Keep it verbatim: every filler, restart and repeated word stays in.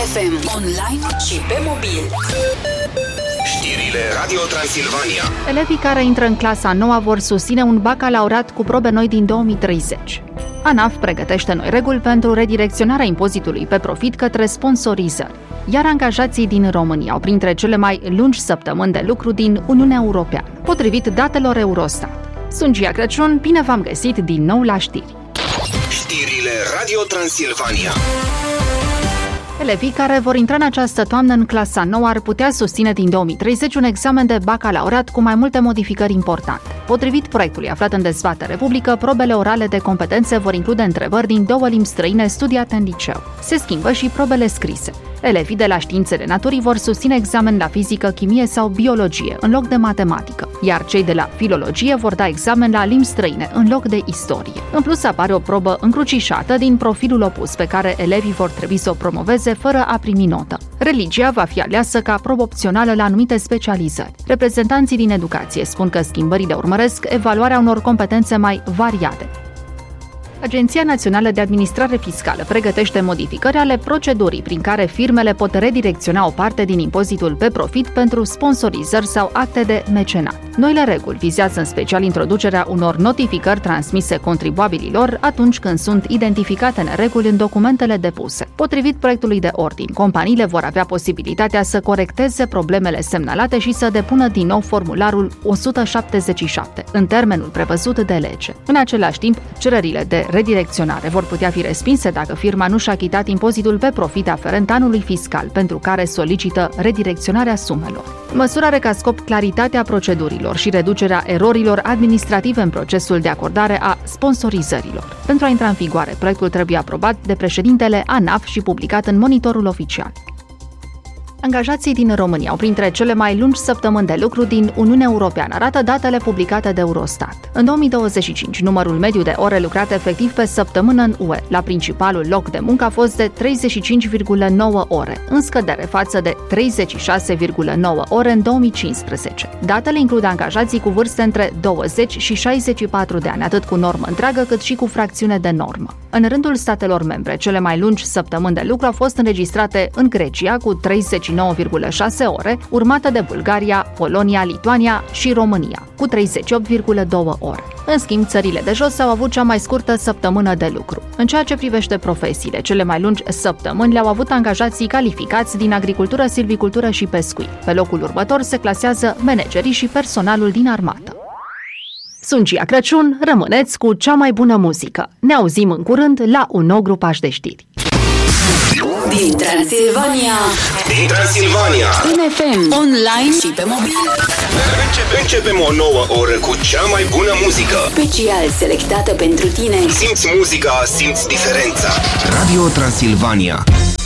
F M, online și pe mobil. Știrile Radio Transilvania. Elevii care intră în clasa nouă vor susține un bacalaureat cu probe noi din două mii treizeci. ANAF pregătește noi reguli pentru redirecționarea impozitului pe profit către sponsorizări, iar angajații din România au printre cele mai lungi săptămâni de lucru din Uniunea Europeană, potrivit datelor Eurostat. Sunt Gia Crăciun, bine v-am găsit din nou la știri. Știrile Radio Transilvania. Elevii care vor intra în această toamnă în clasa nouă ar putea susține din două mii treizeci un examen de bacalaureat cu mai multe modificări importante. Potrivit proiectului aflat în dezbatere publică, probele orale de competențe vor include întrebări din două limbi străine studiate în liceu. Se schimbă și probele scrise. Elevii de la științele naturii vor susține examen la fizică, chimie sau biologie în loc de matematică, iar cei de la filologie vor da examen la limbi străine în loc de istorie. În plus, apare o probă încrucișată din profilul opus pe care elevii vor trebui să o promoveze fără a primi notă. Religia va fi aleasă ca probă opțională la anumite specializări. Reprezentanții din educație spun că schimbările urmăresc evaluarea unor competențe mai variate. Agenția Națională de Administrare Fiscală pregătește modificări ale procedurii prin care firmele pot redirecționa o parte din impozitul pe profit pentru sponsorizări sau acte de mecenat. Noile reguli vizează în special introducerea unor notificări transmise contribuabililor atunci când sunt identificate nereguli în documentele depuse. Potrivit proiectului de ordin, companiile vor avea posibilitatea să corecteze problemele semnalate și să depună din nou formularul o sută șaptezeci și șapte, în termenul prevăzut de lege. În același timp, cererile de redirecționare vor putea fi respinse dacă firma nu și-a achitat impozitul pe profit aferent anului fiscal, pentru care solicită redirecționarea sumelor. Măsura are ca scop claritatea procedurilor și reducerea erorilor administrative în procesul de acordare a sponsorizărilor. Pentru a intra în vigoare, proiectul trebuie aprobat de președintele ANAF și publicat în Monitorul Oficial. Angajații din România au printre cele mai lungi săptămâni de lucru din Uniunea Europeană, arată datele publicate de Eurostat. În două mii douăzeci și cinci, numărul mediu de ore lucrate efectiv pe săptămână în U E la principalul loc de muncă a fost de treizeci și cinci virgulă nouă ore, în scădere față de treizeci și șase virgulă nouă ore în două mii cincisprezece. Datele includ angajații cu vârste între douăzeci și șaizeci și patru de ani, atât cu normă întreagă cât și cu fracțiune de normă. În rândul statelor membre, cele mai lungi săptămâni de lucru au fost înregistrate în Grecia cu treizeci și nouă virgulă șase ore, urmată de Bulgaria, Polonia, Lituania și România, cu treizeci și opt virgulă doi ore. În schimb, țările de jos au avut cea mai scurtă săptămână de lucru. În ceea ce privește profesiile, cele mai lungi săptămâni le-au avut angajații calificați din agricultură, silvicultură și pescuit. Pe locul următor se clasează managerii și personalul din armată. Sunt Gia Crăciun, rămâneți cu cea mai bună muzică. Ne auzim în curând la un nou grupaj de știri. Din Transilvania, Din Transilvania. N F M, online și pe mobil. Începe, începem o nouă oră cu cea mai bună muzică. Special selectată pentru tine. Simți muzica, simți diferența. Radio Transilvania.